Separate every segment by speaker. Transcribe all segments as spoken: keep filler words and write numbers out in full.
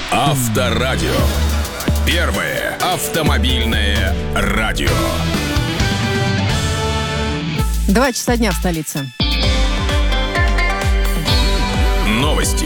Speaker 1: Авторадио. Первое автомобильное радио.
Speaker 2: Два часа дня в столице.
Speaker 1: Новости.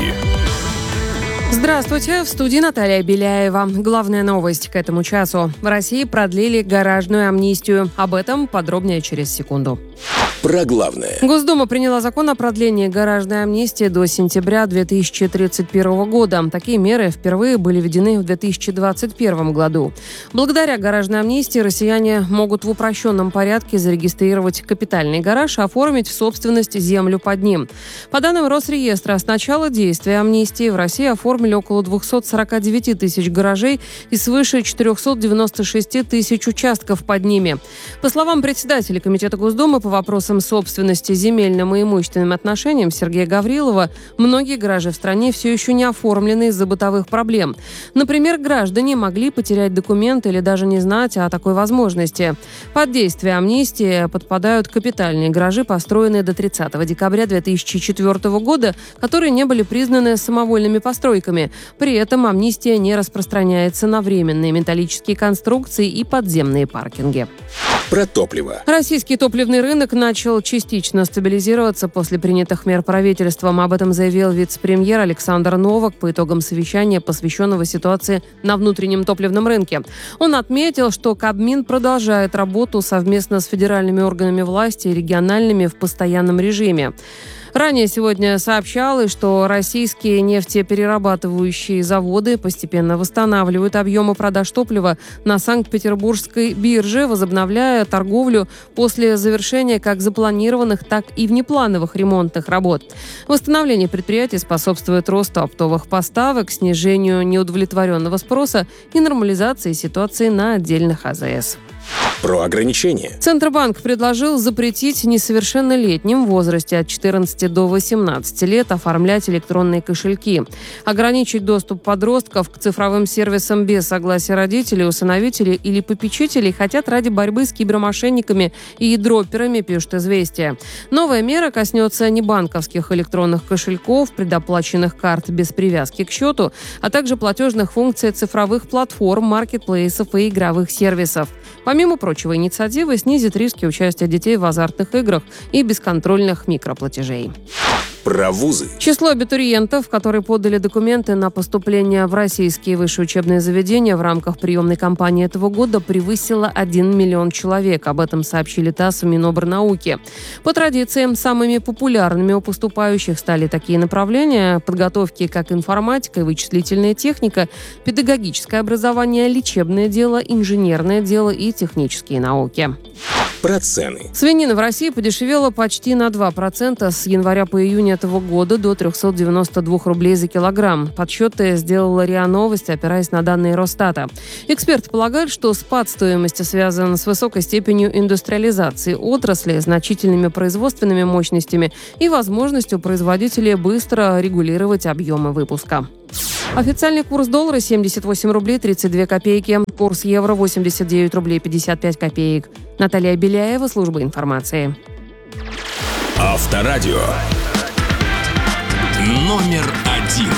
Speaker 3: Здравствуйте, в студии Наталья Беляева. Главная новость к этому часу. В России продлили гаражную амнистию. Об этом подробнее через секунду.
Speaker 1: Про главное.
Speaker 3: Госдума приняла закон о продлении гаражной амнистии до сентября две тысячи тридцать первого года. Такие меры впервые были введены в две тысячи двадцать первом году. Благодаря гаражной амнистии россияне могут в упрощенном порядке зарегистрировать капитальный гараж и оформить в собственность землю под ним. По данным Росреестра, с начала действия амнистии в России оформили около двести сорок девять тысяч гаражей и свыше четыреста девяносто шесть тысяч участков под ними. По словам председателя Комитета Госдумы по вопросам собственности, земельным и имущественным отношениям Сергея Гаврилова, многие гаражи в стране все еще не оформлены из-за бытовых проблем. Например, граждане могли потерять документы или даже не знать о такой возможности. Под действие амнистии подпадают капитальные гаражи, построенные до тридцатого декабря две тысячи четвёртого года, которые не были признаны самовольными постройками. При этом амнистия не распространяется на временные металлические конструкции и подземные паркинги.
Speaker 1: Про топливо.
Speaker 3: Российский топливный рынок начал частично стабилизироваться после принятых мер правительством. Об этом заявил вице-премьер Александр Новак по итогам совещания, посвященного ситуации на внутреннем топливном рынке. Он отметил, что Кабмин продолжает работу совместно с федеральными органами власти и региональными в постоянном режиме. Ранее сегодня сообщалось, что российские нефтеперерабатывающие заводы постепенно восстанавливают объемы продаж топлива на Санкт-Петербургской бирже, возобновляя торговлю после завершения как запланированных, так и внеплановых ремонтных работ. Восстановление предприятий способствует росту оптовых поставок, снижению неудовлетворенного спроса и нормализации ситуации на отдельных а зэ эс.
Speaker 1: Про ограничения.
Speaker 3: Центробанк предложил запретить несовершеннолетним в возрасте от четырнадцати до восемнадцати лет оформлять электронные кошельки, ограничить доступ подростков к цифровым сервисам без согласия родителей, усыновителей или попечителей хотят ради борьбы с кибермошенниками и дропперами, пишет «Известия». Новая мера коснется небанковских электронных кошельков, предоплаченных карт без привязки к счету, а также платежных функций цифровых платформ, маркетплейсов и игровых сервисов. Помимо прочего, инициатива снизит риски участия детей в азартных играх и бесконтрольных микроплатежей.
Speaker 1: Про вузы.
Speaker 3: Число абитуриентов, которые подали документы на поступление в российские высшие учебные заведения в рамках приемной кампании этого года, превысило один миллион человек. Об этом сообщили ТАСС и Минобрнауки. По традициям, самыми популярными у поступающих стали такие направления подготовки, как информатика и вычислительная техника, педагогическое образование, лечебное дело, инженерное дело и технические науки.
Speaker 1: Про цены.
Speaker 3: Свинина в России подешевела почти на два процента с января по июнь этого года до триста девяносто два рублей за килограмм. Подсчеты сделала РИА Новости, опираясь на данные Росстата. Эксперты полагают, что спад стоимости связан с высокой степенью индустриализации отрасли, значительными производственными мощностями и возможностью производителей быстро регулировать объемы выпуска. Официальный курс доллара семьдесят восемь рублей тридцать две копейки. Курс евро восемьдесят девять рублей пятьдесят пять копеек. Наталья Беляева, служба информации.
Speaker 1: Авторадио. Номер один.